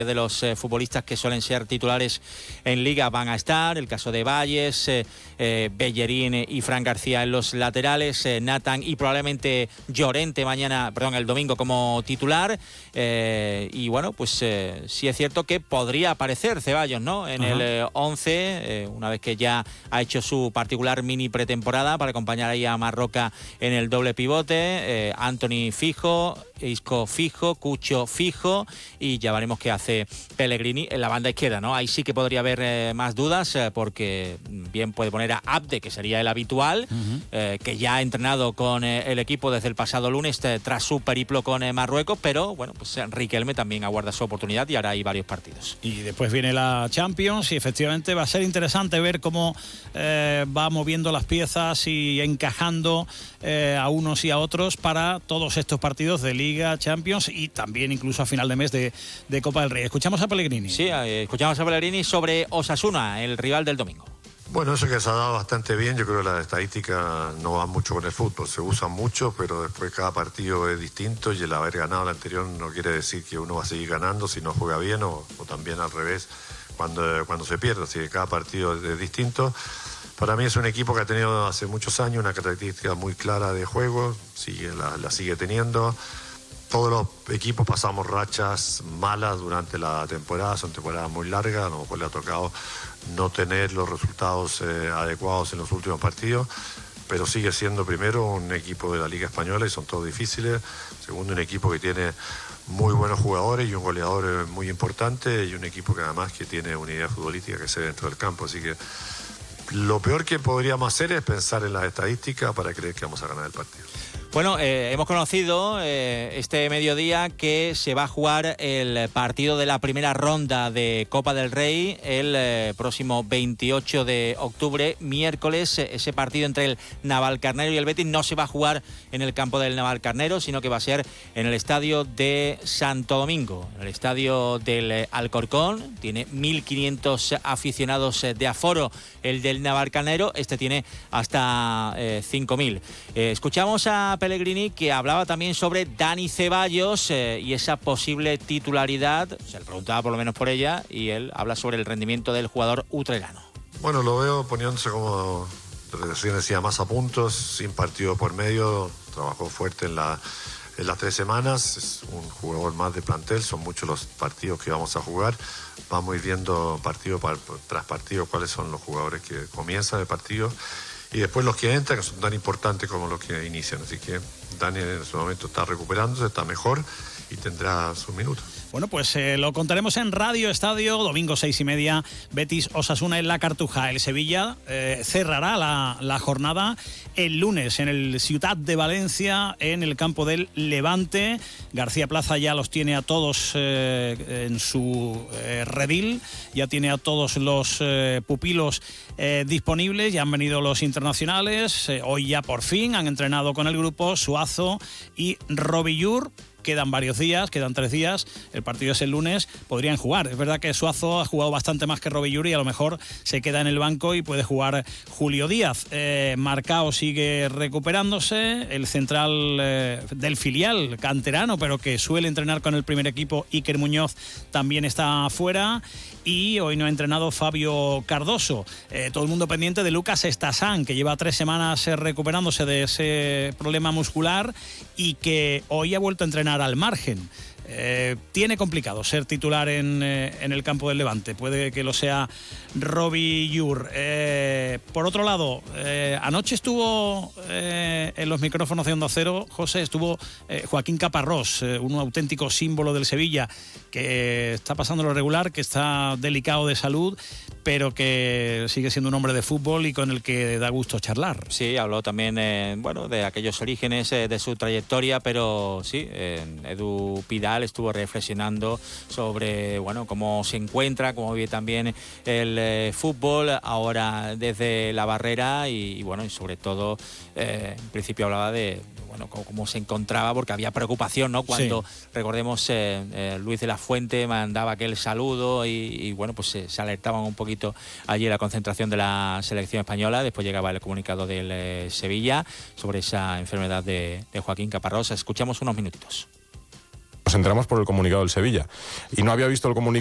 de los futbolistas que suelen ser titulares en Liga van a estar. El caso de Valles, Bellerín y Fran García en los laterales, Nathan y probablemente Llorente el domingo como titular. Y bueno, pues sí es cierto que podría aparecer Ceballos, ¿no?, en el 11, una vez que ya ha hecho su particular mini pretemporada para acompañar ahí a Marroca en el doble pivote. Anthony fijo, Isco fijo, Cucho fijo, y ya veremos qué hace Pellegrini en la banda izquierda, ¿no? Ahí sí que podría haber más dudas, porque bien puede poner a Abde, que sería el habitual, que ya ha entrenado con el equipo desde el pasado lunes tras su periplo con Marruecos, pero bueno, pues Riquelme también aguarda su oportunidad y ahora hay varios partidos. Y después viene la Champions y efectivamente va a ser interesante ver cómo va moviendo las piezas y encajando a unos y a otros para todos estos partidos de Liga, Champions y también incluso a final de mes de Copa del Rey. Escuchamos a Pellegrini. Sí, escuchamos a Pellegrini sobre Osasuna, el rival del domingo. Bueno, eso que se ha dado bastante bien. Yo creo que las estadísticas no van mucho con el fútbol, se usan mucho, pero después cada partido es distinto y el haber ganado el anterior no quiere decir que uno va a seguir ganando si no juega bien o también al revés cuando se pierde. Así que cada partido es distinto. Para mí es un equipo que ha tenido hace muchos años una característica muy clara de juego, la sigue teniendo. Todos los equipos pasamos rachas malas durante la temporada, son temporadas muy largas, a lo mejor le ha tocado no tener los resultados adecuados en los últimos partidos, pero sigue siendo primero un equipo de la Liga Española y son todos difíciles, segundo un equipo que tiene muy buenos jugadores y un goleador muy importante y un equipo que además que tiene unidad futbolística que se ve dentro del campo, así que lo peor que podríamos hacer es pensar en las estadísticas para creer que vamos a ganar el partido. Bueno, hemos conocido este mediodía que se va a jugar el partido de la primera ronda de Copa del Rey el próximo 28 de octubre, miércoles. Ese partido entre el Navalcarnero y el Betis no se va a jugar en el campo del Navalcarnero, sino que va a ser en el estadio de Santo Domingo, el estadio del Alcorcón. Tiene 1.500 aficionados de aforo el del Navalcarnero, este tiene hasta 5.000. Escuchamos a Pellegrini, que hablaba también sobre Dani Ceballos y esa posible titularidad. Se le preguntaba por lo menos por ella y él habla sobre el rendimiento del jugador utrerano. Bueno, lo veo poniéndose, como recién decía, más a puntos, sin partido por medio. Trabajó fuerte en las 3 semanas. Es un jugador más de plantel, son muchos los partidos que vamos a jugar. Vamos a ir viendo partido tras partido cuáles son los jugadores que comienzan el partido y después los que entran, que son tan importantes como los que inician. Así que Dani en este momento está recuperándose, está mejor y tendrá sus minutos. Bueno, pues lo contaremos en Radio Estadio, domingo 6:30, Betis Osasuna en la Cartuja. El Sevilla cerrará la jornada el lunes en el Ciutat de Valencia, en el campo del Levante. García Plaza ya los tiene a todos en su redil, ya tiene a todos los pupilos disponibles, ya han venido los internacionales, hoy ya por fin han entrenado con el grupo Suazo y Robillur. Quedan varios días, quedan 3 días, el partido es el lunes, podrían jugar. Es verdad que Suazo ha jugado bastante más que Robilluri y a lo mejor se queda en el banco y puede jugar Julio Díaz. Marcao sigue recuperándose, el central del filial canterano, pero que suele entrenar con el primer equipo, Iker Muñoz, también está fuera. Y hoy no ha entrenado Fabio Cardoso. Todo el mundo pendiente de Lucas Estasán, que lleva 3 semanas recuperándose de ese problema muscular y que hoy ha vuelto a entrenar al margen. Tiene complicado ser titular en el campo del Levante. Puede que lo sea Robillur. Por otro lado, anoche estuvo en los micrófonos de Onda Cero, José, estuvo Joaquín Caparrós, un auténtico símbolo del Sevilla, que está pasando lo regular, que está delicado de salud, pero que sigue siendo un hombre de fútbol y con el que da gusto charlar. Sí, habló también de aquellos orígenes, de su trayectoria, pero sí, Edu Pidal estuvo reflexionando sobre cómo se encuentra, cómo vive también el fútbol ahora desde la barrera y sobre todo en principio hablaba de cómo se encontraba, porque había preocupación, ¿no? Cuando, recordemos, Luis de la Fuente mandaba aquel saludo y se alertaban un poquito allí en la concentración de la selección española. Después llegaba el comunicado del Sevilla sobre esa enfermedad de Joaquín Caparrós. Escuchamos unos minutitos. Nos enteramos por el comunicado del Sevilla. Y no había visto el comunicado